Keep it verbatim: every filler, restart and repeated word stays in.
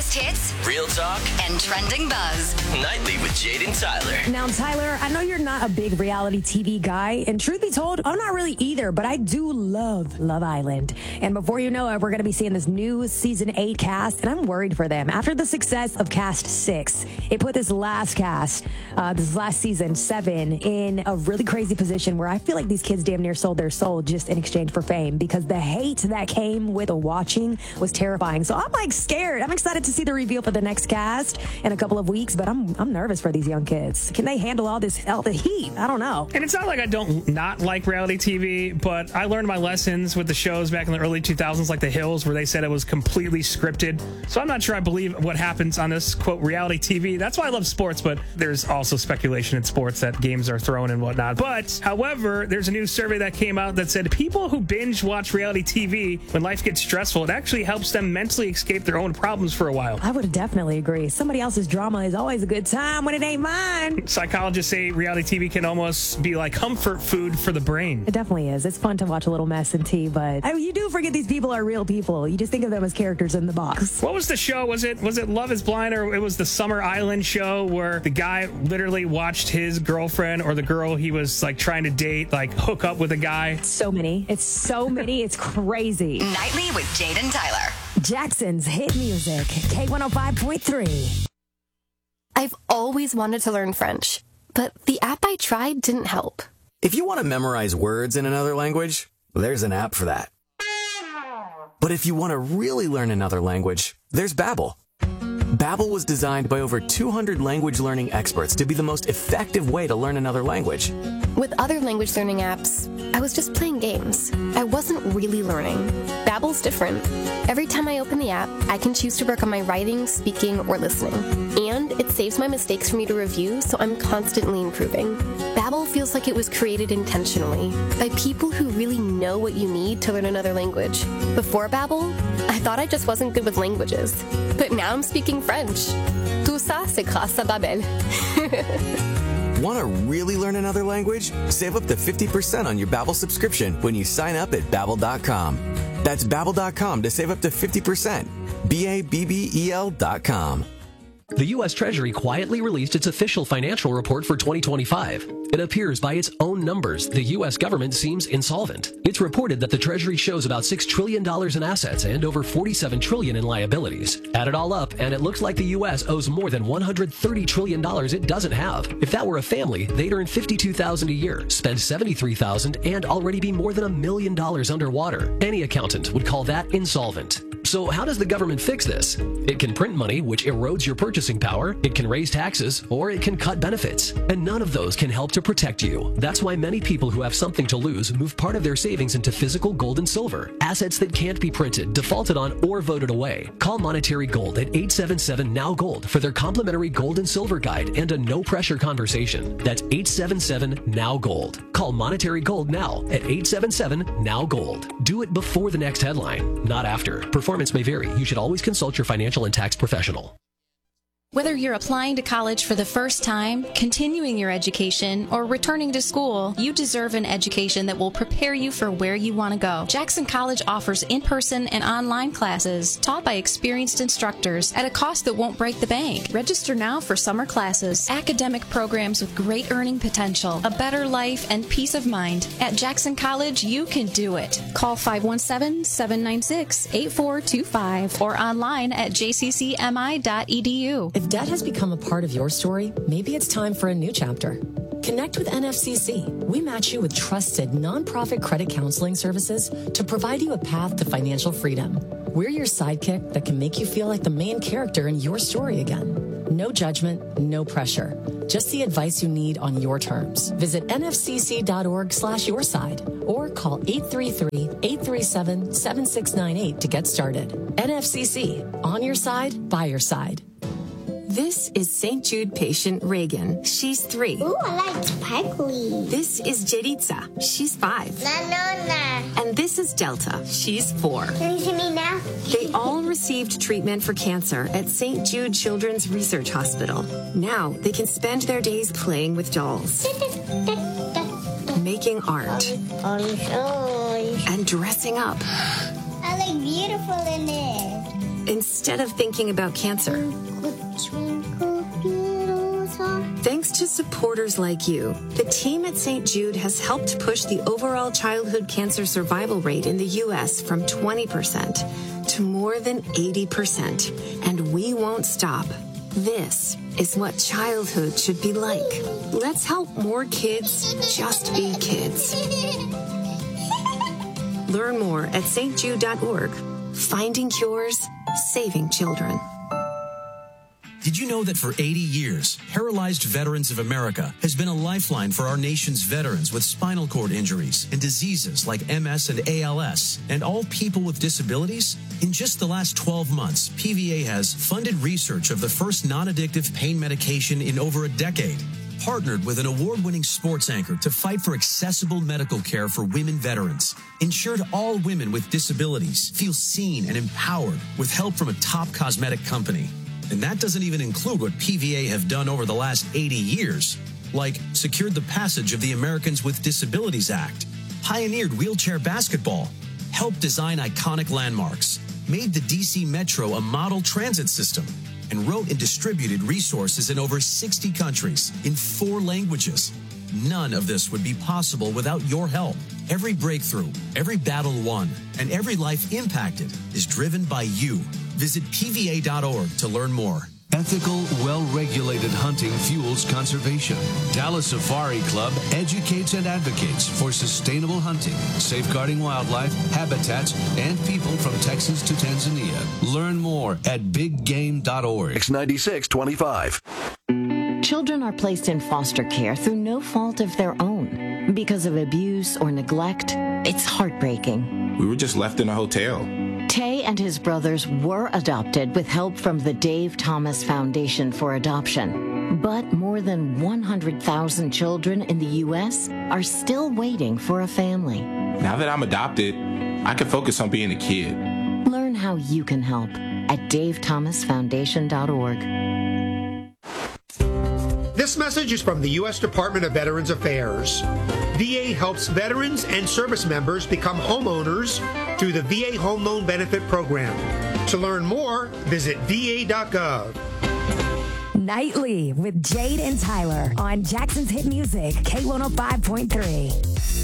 biggest hits, real talk, and trending buzz. Nightly with Jade and Tyler. Now, Tyler, I know you're not a big reality T V guy, and truth be told, I'm not really either, but I do love Love Island. And before you know it, we're going to be seeing this new season eight cast, and I'm worried for them. After the success of cast six, it put this last cast, uh, this last season, seven, in a really crazy position where I feel like these kids damn near sold their soul just in exchange for fame, because the hate that came with the watching was terrifying. So I'm like scared. I'm excited to see the reveal for the next cast in a couple of weeks, but I'm I'm nervous for these young kids. Can they handle all this all the heat? I don't know. And it's not like I don't not like reality T V, but I learned my lessons with the shows back in the early two thousands, like The Hills, where they said it was completely scripted. So I'm not sure I believe what happens on this, quote, reality T V. That's why I love sports, but there's also speculation in sports that games are thrown and whatnot. But, however, there's a new survey that came out that said people who binge watch reality T V when life gets stressful, it actually helps them mentally escape their own problems for a while. I would definitely agree. Somebody else's drama is always a good time when it ain't mine. Psychologists say reality T V can almost be like comfort food for the brain. It definitely is. It's fun to watch a little mess and tea, but I mean, you do forget these people are real people. You just think of them as characters in the box. What was the show? Was it was it Love is Blind, or it was the Summer Island show where the guy literally watched his girlfriend or the girl he was like trying to date like hook up with a guy? So many. It's so many. It's crazy. Nightly with Jade and Tyler. Jackson's hit music. K one oh five point three. I've always wanted to learn French, but the app I tried didn't help. If you want to memorize words in another language, there's an app for that. But if you want to really learn another language, there's Babbel. Babbel was designed by over two hundred language learning experts to be the most effective way to learn another language. With other language learning apps, I was just playing games. I wasn't really learning. Babbel's different. Every time I open the app, I can choose to work on my writing, speaking, or listening. And it saves my mistakes for me to review, so I'm constantly improving. Babbel feels like it was created intentionally by people who really know what you need to learn another language. Before Babbel, I thought I just wasn't good with languages. But now I'm speaking French. Tout ça, c'est grâce à Babbel. Want to really learn another language? Save up to fifty percent on your Babbel subscription when you sign up at Babbel dot com. That's Babbel dot com to save up to fifty percent. B A B B E L dot com. The U S Treasury quietly released its official financial report for twenty twenty-five. It appears by its own numbers the U S government seems insolvent. It's reported that the Treasury shows about six trillion dollars in assets and over forty-seven trillion dollars in liabilities. Add it all up, and it looks like the U S owes more than one hundred thirty trillion dollars it doesn't have. If that were a family, they'd earn fifty-two thousand dollars a year, spend seventy-three thousand dollars, and already be more than a million dollars underwater. Any accountant would call that insolvent. So how does the government fix this? It can print money, which erodes your purchasing power, it can raise taxes, or it can cut benefits. And none of those can help to protect you. That's why many people who have something to lose move part of their savings into physical gold and silver, assets that can't be printed, defaulted on, or voted away. Call Monetary Gold at eight seven seven N O W Gold for their complimentary gold and silver guide and a no-pressure conversation. That's eight seven seven N O W Gold. Call Monetary Gold now at eight seven seven N O W Gold. Do it before the next headline, not after. Performance may vary. You should always consult your financial and tax professional. Whether you're applying to college for the first time, continuing your education, or returning to school, you deserve an education that will prepare you for where you want to go. Jackson College offers in-person and online classes taught by experienced instructors at a cost that won't break the bank. Register now for summer classes, academic programs with great earning potential, a better life, and peace of mind. At Jackson College, you can do it. Call five one seven, seven nine six, eight four two five or online at j c c m i dot e d u. If debt has become a part of your story, maybe it's time for a new chapter. Connect with N F C C. We match you with trusted nonprofit credit counseling services to provide you a path to financial freedom. We're your sidekick that can make you feel like the main character in your story again. No judgment, no pressure. Just the advice you need on your terms. Visit N F C C dot org slash your side or call eight three three, eight three seven, seven six nine eight to get started. N F C C, on your side, by your side. This is Saint Jude patient Reagan. She's three. Ooh, I like sparkly. This is Jeritza. She's five. Na, na, na. And this is Delta. She's four. Can you see me now? They all received treatment for cancer at Saint Jude Children's Research Hospital. Now they can spend their days playing with dolls, making art, and dressing up. I look beautiful in it. instead of thinking about cancer. Thanks to supporters like you, the team at Saint Jude has helped push the overall childhood cancer survival rate in the U S from twenty percent to more than eighty percent. And we won't stop. This is what childhood should be like. Let's help more kids just be kids. Learn more at S T Jude dot org. Finding cures, saving children. Did you know that for eighty years, Paralyzed Veterans of America has been a lifeline for our nation's veterans with spinal cord injuries and diseases like M S and A L S, and all people with disabilities? In just the last twelve months, P V A has funded research of the first non-addictive pain medication in over a decade, partnered with an award-winning sports anchor to fight for accessible medical care for women veterans, ensured all women with disabilities feel seen and empowered with help from a top cosmetic company. And that doesn't even include what P V A have done over the last eighty years, like secured the passage of the Americans with Disabilities Act, pioneered wheelchair basketball, helped design iconic landmarks, made the D C Metro a model transit system, and wrote and distributed resources in over sixty countries in four languages. None of this would be possible without your help. Every breakthrough, every battle won, and every life impacted is driven by you. Visit P V A dot org to learn more. Ethical, well-regulated hunting fuels conservation. Dallas Safari Club educates and advocates for sustainable hunting, safeguarding wildlife, habitats, and people from Texas to Tanzania. Learn more at big game dot org. X ninety-six twenty-five. Children are placed in foster care through no fault of their own. Because of abuse or neglect, it's heartbreaking. We were just left in a hotel. Tay and his brothers were adopted with help from the Dave Thomas Foundation for Adoption. But more than one hundred thousand children in the U S are still waiting for a family. Now that I'm adopted, I can focus on being a kid. Learn how you can help at dave thomas foundation dot org. This message is from the U S Department of Veterans Affairs. V A helps veterans and service members become homeowners through the V A Home Loan Benefit Program. To learn more, visit V A dot gov. Nightly with Jade and Tyler on Jackson's Hit Music, K one oh five point three.